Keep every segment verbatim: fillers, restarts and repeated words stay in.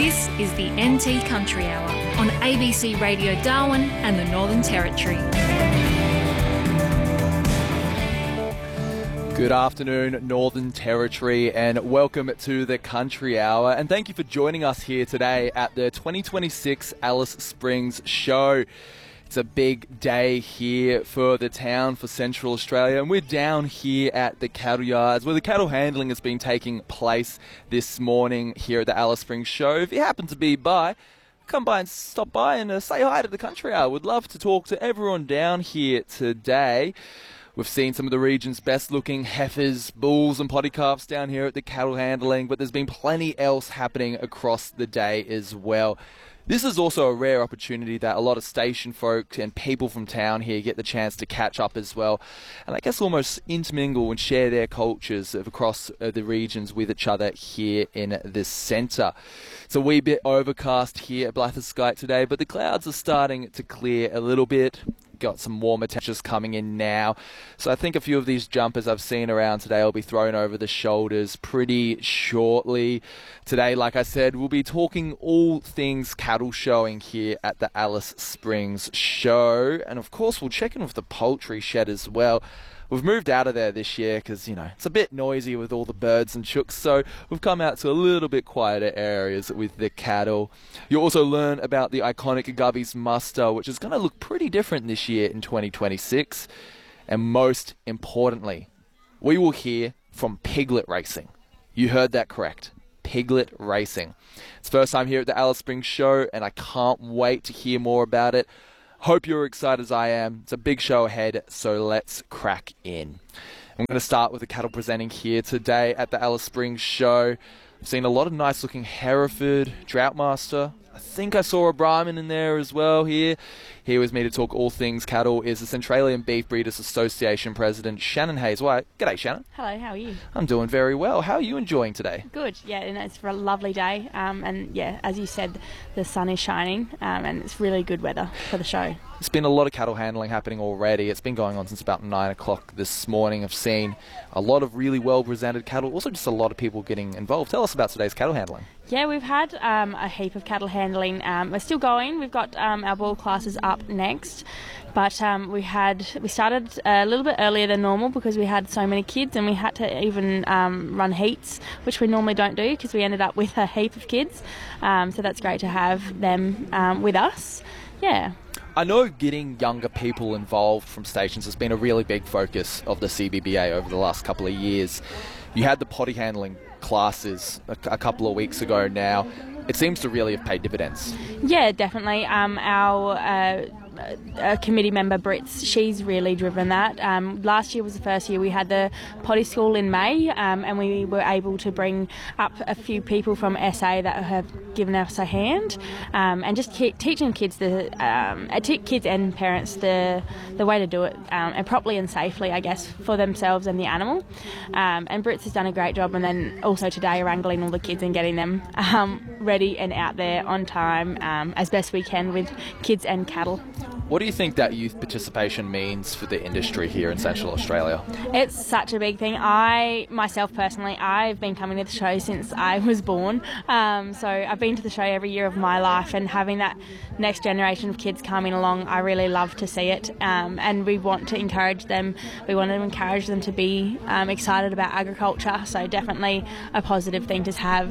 This is the N T Country Hour on A B C Radio Darwin and the Northern Territory. Good afternoon, Northern Territory, and welcome to the Country Hour. And thank you for joining us here today at the twenty twenty-six Alice Springs Show. It's a big day here for the town, for Central Australia, and we're down here at the cattle yards where the cattle handling has been taking place this morning here at the Alice Springs Show. If you happen to be by, come by and stop by and uh, say hi to the Country Hour. We'd love to talk to everyone down here today. We've seen some of the region's best-looking heifers, bulls and potty calves down here at the cattle handling, but there's been plenty else happening across the day as well. This is also a rare opportunity that a lot of station folk and people from town here get the chance to catch up as well, and I guess almost intermingle and share their cultures of across uh, the regions with each other here in the centre. It's a wee bit overcast here at Blatherskite today, but the clouds are starting to clear a little bit. Got some warmer temperatures coming in now, so I think a few of these jumpers I've seen around today will be thrown over the shoulders pretty shortly. Today, like I said, we'll be talking all things cattle showing here at the Alice Springs Show, and of course we'll check in with the poultry shed as well. We've moved out of there this year because, you know, it's a bit noisy with all the birds and chooks, so we've come out to a little bit quieter areas with the cattle. You'll also learn about the iconic Gubby's muster, which is going to look pretty different this year in twenty twenty-six. And most importantly, we will hear from Piglet Racing. You heard that correct. Piglet Racing. It's first time here at the Alice Springs Show, and I can't wait to hear more about it. Hope you're excited as I am. It's a big show ahead, so let's crack in. I'm going to start with the cattle presenting here today at the Alice Springs Show. I've seen a lot of nice looking Hereford, Droughtmaster. I think I saw a Brahmin in there as well here. Here with me to talk all things cattle is the Centralian Beef Breeders Association President, Shannon Hayes-White. G'day, Shannon. Hello, how are you? I'm doing very well. How are you enjoying today? Good, yeah, and it's a lovely day. Um, and yeah, as you said, the sun is shining um, and it's really good weather for the show. There's been a lot of cattle handling happening already. It's been going on since about nine o'clock this morning. I've seen a lot of really well-presented cattle, also just a lot of people getting involved. Tell us about today's cattle handling. Yeah, we've had um, a heap of cattle handling. Um, we're still going. We've got um, our bull classes up next, but um, we had we started a little bit earlier than normal because we had so many kids, and we had to even um, run heats, which we normally don't do because we ended up with a heap of kids. Um, so that's great to have them um, with us. Yeah. I know getting younger people involved from stations has been a really big focus of the C B B A over the last couple of years. You had the potty handling classes a, a couple of weeks ago now. It seems to really have paid dividends. Yeah, definitely. Um, our uh, uh, committee member, Brits, she's really driven that. Um, last year was the first year we had the potty school in May, um, and we were able to bring up a few people from S A that have given us a hand, um, and just keep teaching kids the um, uh, te- kids and parents the the way to do it, um, and properly and safely, I guess, for themselves and the animal. Um, and Brits has done a great job, and then also today wrangling all the kids and getting them um, ready and out there on time um, as best we can with kids and cattle. What do you think that youth participation means for the industry here in Central Australia? It's such a big thing. I, myself personally, I've been coming to the show since I was born. Um, so I've been to the show every year of my life, and having that next generation of kids coming along, I really love to see it. Um, and we want to encourage them. We want to encourage them to be um, excited about agriculture. So definitely a positive thing to have.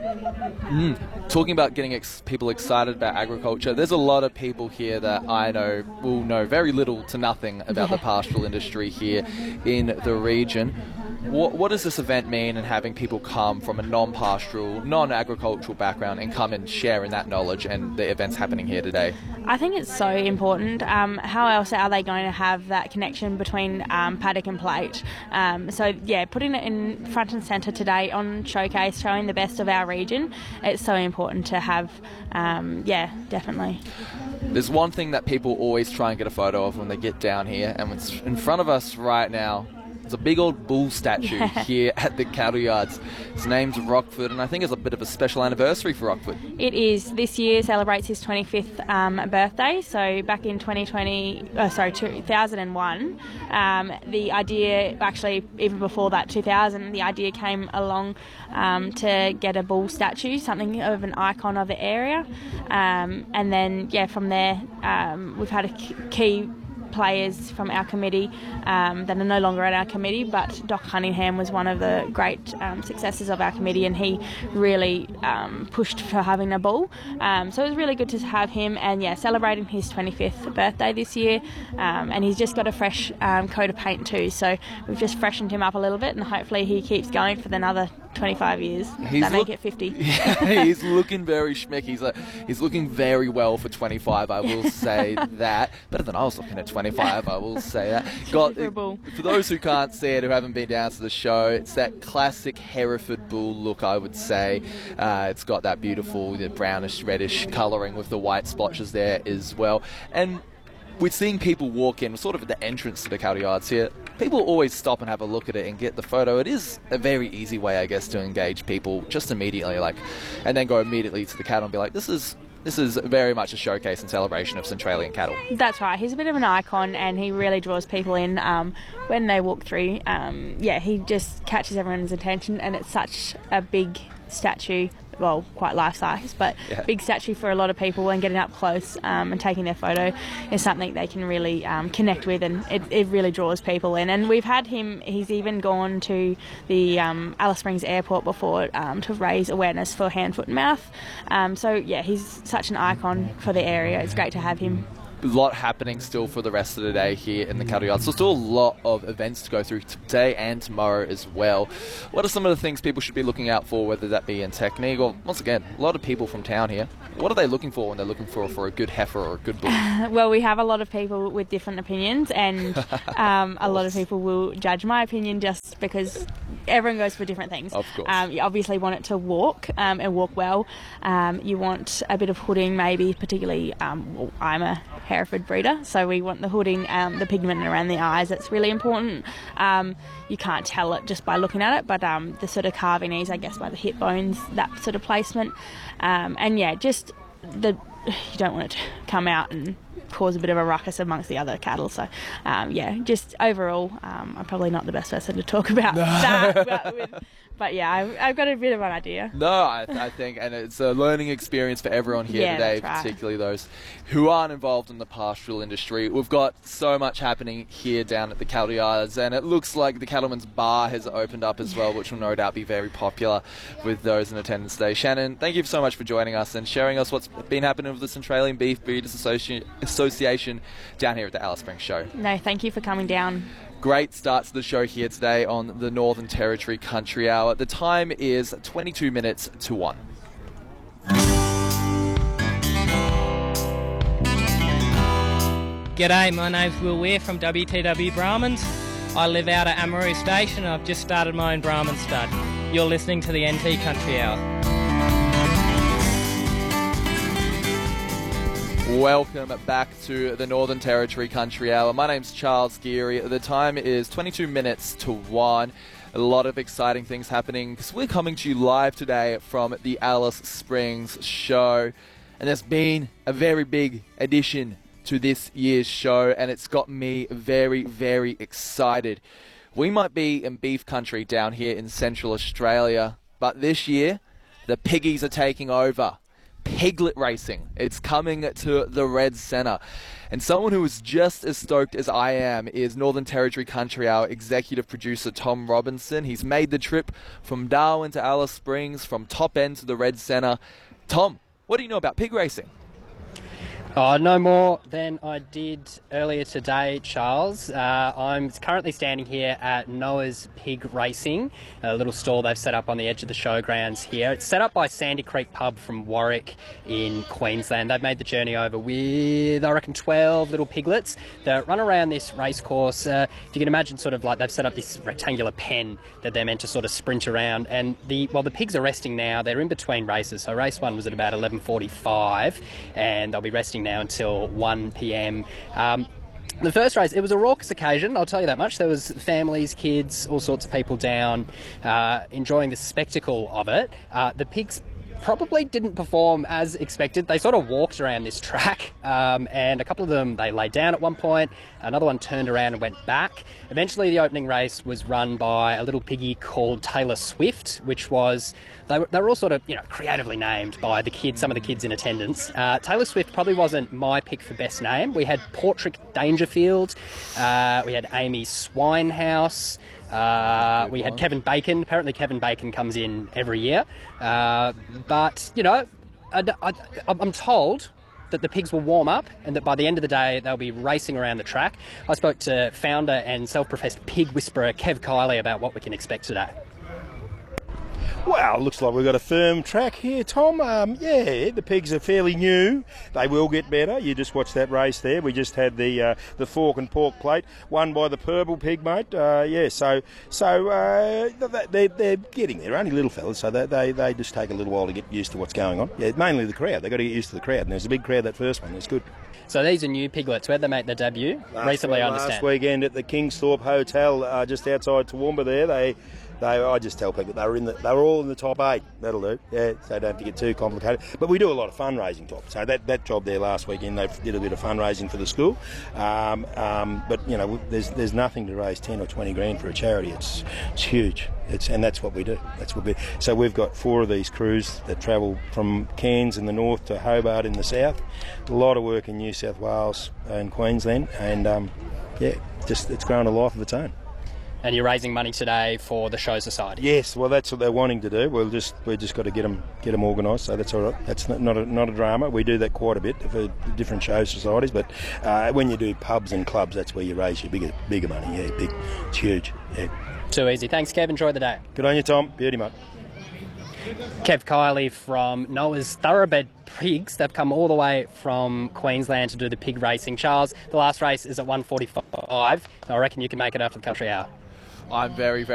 Mm. Talking about getting ex- people excited about agriculture, there's a lot of people here that I know will know very little to nothing about yeah. the pastoral industry here in the region. What, what does this event mean, and having people come from a non-pastoral, non-agricultural background and come and share in that knowledge and the events happening here today? I think it's so important. Um, how else are they going to have that connection between um, paddock and plate? Um, so yeah, putting it in front and centre today on Showcase, showing the best of our region, it's so important to have. Um, yeah, definitely. There's one thing that people always try and get a photo of when they get down here, and it's in front of us right now. There's a big old bull statue Yeah. here at the cattle yards. His name's Rockford, and I think it's a bit of a special anniversary for Rockford. It is. This year celebrates his twenty-fifth um, birthday. So back in twenty twenty, oh, sorry, two thousand one, um, the idea, actually even before that, two thousand, the idea came along um, to get a bull statue, something of an icon of the area. Um, and then, yeah, from there, um, we've had a key players from our committee um, that are no longer at our committee, but Doc Cunningham was one of the great um, successes of our committee, and he really um, pushed for having a bull. Um, so it was really good to have him, and yeah, celebrating his twenty-fifth birthday this year, um, and he's just got a fresh um, coat of paint too, so we've just freshened him up a little bit, and hopefully he keeps going for another twenty-five years. He's That make look- it fifty. Yeah, he's looking very schmick. He's, uh, he's looking very well for twenty-five, I will say that. Better than I was looking at twenty-five, I will say that. Got, For a bull. for those who can't see it, who haven't been down to the show, it's that classic Hereford bull look, I would say. Uh, it's got that beautiful the brownish, reddish colouring with the white splotches there as well. And we're seeing people walk in, sort of at the entrance to the cattle yards here. People always stop and have a look at it and get the photo. It is a very easy way, I guess, to engage people just immediately, like, and then go immediately to the cattle and be like, this is this is very much a showcase and celebration of Centralian cattle. That's right. He's a bit of an icon, and he really draws people in um, when they walk through. Um, yeah, he just catches everyone's attention, and it's such a big statue. Well, quite life-size, but Yeah. big statue for a lot of people, and getting up close um, and taking their photo is something they can really um, connect with, and it, it really draws people in. And we've had him, he's even gone to the um, Alice Springs Airport before um, to raise awareness for hand, foot and mouth. Um, so, yeah, he's such an icon for the area. It's great to have him. A lot happening still for the rest of the day here in the cattle yards. So still a lot of events to go through today and tomorrow as well. What are some of the things people should be looking out for, whether that be in technique or, once again, a lot of people from town here. What are they looking for when they're looking for, for a good heifer or a good bull? Well, we have a lot of people with different opinions, and um, a lot of people will judge my opinion just because everyone goes for different things. Of course. Um, you obviously want it to walk um, and walk well. Um, you want a bit of hooding, maybe, particularly, um, well, I'm a Hereford breeder, so we want the hooding, um, the pigment around the eyes. That's really important. Um, you can't tell it just by looking at it, but um, the sort of carving knees, I guess, by the hip bones, that sort of placement. Um, and yeah, just the you don't want it to come out and cause a bit of a ruckus amongst the other cattle. So, um, yeah, just overall, um, I'm probably not the best person to talk about that. But, with, but yeah, I've, I've got a bit of an idea. No, I, I think, and it's a learning experience for everyone here Yeah, today, that's right. particularly those who aren't involved in the pastoral industry. We've got so much happening here down at the cattle yards, and it looks like the Cattleman's Bar has opened up as well, which will no doubt be very popular with those in attendance today. Shannon, thank you so much for joining us and sharing us what's been happening with the Centralian Beef Breeders Associ- Association down here at the Alice Springs Show. No, thank you for coming down. Great start to the show here today on the Northern Territory Country Hour. The time is twenty-two minutes to one. G'day, my name's Will Weir from W T W Brahmins. I live out at Amaroo Station and I've just started my own Brahmin stud. You're listening to the N T Country Hour. Welcome back to the Northern Territory Country Hour. My name's Charles Geary. The time is twenty-two minutes to one. A lot of exciting things happening because we're coming to you live today from the Alice Springs Show. And there's been a very big addition to this year's show, and it's got me very, very excited. We might be in beef country down here in Central Australia, but this year, the piggies are taking over. Piglet racing. It's coming to the Red Centre. And someone who is just as stoked as I am is Northern Territory Country Hour executive producer Tom Robinson. He's made the trip from Darwin to Alice Springs, from Top End to the Red Centre. Tom, what do you know about pig racing? Oh, no more than I did earlier today, Charles. Uh, I'm currently standing here at Noah's Pig Racing, a little stall they've set up on the edge of the showgrounds here. It's set up by Sandy Creek Pub from Warwick in Queensland. They've made the journey over with, I reckon, twelve little piglets that run around this race course. Uh, if you can imagine, sort of like they've set up this rectangular pen that they're meant to sort of sprint around. And the while the pigs are resting now, they're in between races. So race one was at about eleven forty-five, and they'll be resting now until one p.m. Um, The first race, it was a raucous occasion, I'll tell you that much. There was families, kids, all sorts of people down, uh, enjoying the spectacle of it. Uh, the pigs probably didn't perform as expected. They sort of walked around this track, um, and a couple of them, they laid down at one point. Another one turned around and went back. Eventually, the opening race was run by a little piggy called Taylor Swift, which was, they were, they were all sort of, you know, creatively named by the kids, some of the kids in attendance. Uh, Taylor Swift probably wasn't my pick for best name. We had Portrick Dangerfield, uh, we had Amy Swinehouse, Uh, we had Kevin Bacon. Apparently Kevin Bacon comes in every year. Uh, but, you know, I, I, I'm told that the pigs will warm up and that by the end of the day they'll be racing around the track. I spoke to founder and self-professed pig whisperer Kev Kiley about what we can expect today. Well, looks like we've got a firm track here, Tom. Um, yeah, the pigs are fairly new. They will get better. You just watched that race there. We just had the uh, the fork and pork plate, won by the purple pig, mate. Uh, yeah, so so uh, they're, they're getting there. Only little fellas, so they, they they just take a little while to get used to what's going on. Yeah, mainly the crowd. They've got to get used to the crowd, and there's a big crowd that first one. It's good. So these are new piglets. Where'd they make their debut? Last Recently, week, I understand. Last weekend at the Kingsthorpe Hotel, uh, just outside Toowoomba there. They, they, I just tell people they were in the, they were all in the top eight. That'll do. Yeah, so don't have to get too complicated. But we do a lot of fundraising, Tom. So that, that job there last weekend, they did a bit of fundraising for the school. Um, um, but you know, there's there's nothing to raise ten or twenty grand for a charity. It's it's huge. It's and that's what we do. That's what we. So we've got four of these crews that travel from Cairns in the north to Hobart in the south. A lot of work in New South Wales and Queensland, and um, yeah, just it's grown a life of its own. And you're raising money today for the Show Society. Yes, well, that's what they're wanting to do. We'll just we've just got to get them get them organised. So that's all right. That's not not a, not a drama. We do that quite a bit for different show societies. But uh, when you do pubs and clubs, that's where you raise your bigger bigger money. Yeah, big, it's huge. Yeah. Too easy. Thanks, Kev. Enjoy the day. Good on you, Tom. Beauty, mate. Kev Kiley from Noah's Thoroughbred Pigs. They've come all the way from Queensland to do the pig racing. Charles, the last race is at one forty-five. I reckon you can make it after the country hour. I'm very, very